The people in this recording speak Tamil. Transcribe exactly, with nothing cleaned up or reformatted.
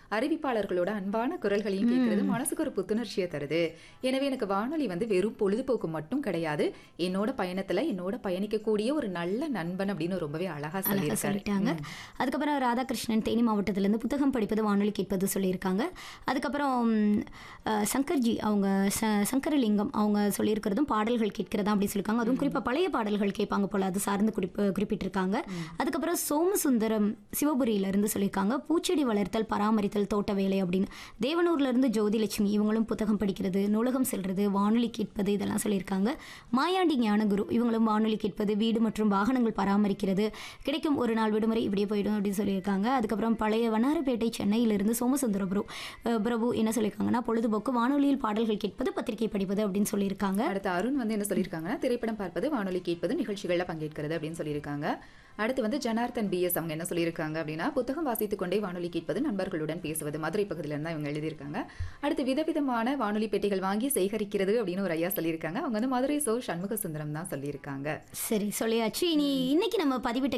அறிவிப்பாளர்களோட அன்பான குரல்களையும் கேட்கறது மனசுக்கு ஒரு புத்துணர்ச்சியை தருது. எனவே எனக்கு வானொலி வந்து வெறும் பொழுதுபோக்கு மட்டும் கிடையாது, என்னோட பயணத்துல என்னோட பயணிக்கக்கூடிய ஒரு நல்ல நண்பன் அப்படின்னு ரொம்பவே அழகா சொல்லிட்டாங்க. அதுக்கப்புறம் ராதாகிருஷ்ணன் தேனி மாவட்டத்திலேருந்து புத்தகம் படிப்பது வானொலி கேட்பது சொல்லியிருக்காங்க. அதுக்கப்புறம் சங்கர்ஜி அவங்க சங்கரலிங்கம் அவங்க சொல்லியிருக்கிறதும் பாடல்கள் கேட்கிறதா அப்படின்னு சொல்லியிருக்காங்க. அதுவும் குறிப்பாக பழைய பாடல்கள் கேட்பாங்க போல, அது சார்ந்து குறிப்பு குறிப்பிட்டிருக்காங்க. அதுக்கப்புறம் சோமசுந்தரம் சிவபுரியிலிருந்து சொல்லியிருக்காங்க பூச்செடி வளர்த்தல் பராமரித்தல் தோட்ட வேலை அப்படின்னு. தேவனூர்லேருந்து ஜோதிலட்சுமி இவங்களும் புத்தகம் படிக்கிறது, நூலகம் செல்றது, வானொலி கேட்பது இதெல்லாம் சொல்லியிருக்காங்க. மாயாண்டி ஞானகுரு இவங்களும் வானொலி கேட்பது, வீடு மற்றும் வாகனங்கள் பராமரிக்கிறது, கிடைக்கும் ஒரு நாள் விடுமுறை இப்படியே போயிடும் அப்படின்னு சொல்லியிருக்காங்க. அதுக்கப்புறம் பழைய வண்ணாரப்பேட்டை சென்னையிலிருந்து சோமசுந்தர பிரபு பிரபு என்ன சொல்லியிருக்காங்கன்னா பொழுதுபோக்கு வானொலியில் பாடல்கள் கேட்பது, பத்திரிகை படிப்பது அப்படின்னு சொல்லியிருக்காங்க. அடுத்து அருண் வந்து என்ன சொல்லியிருக்காங்கன்னா திரைப்படம் பார்ப்பது, வானொலி கேட்பது, நிகழ்ச்சிகளில் பங்கேற்கிறது அப்படின்னு சொல்லியிருக்காங்க. அடுத்து வந்து ஜனார்த்தன் பிஎஸ் அவங்க என்ன சொல்லியிருக்காங்க அப்படின்னா புத்தகம் வாசித்துக் கொண்டே வானொலி கேட்பது, நண்பர்களுடன் பேசுவது, மதுரை பகுதியில இருந்தா இவங்க எழுதியிருக்காங்க. அடுத்து விதவிதமான வானொலி பெட்டிகள் வாங்கி சேகரிக்கிறது அப்படின்னு ஒரு ஐயா சொல்லியிருக்காங்க. அவங்க வந்து மதுரை சோ சண்முக சுந்தரம் தான் சொல்லியிருக்காங்க. சரி சொல்லியாச்சு. இனி இன்னைக்கு நம்ம பதிவிட்ட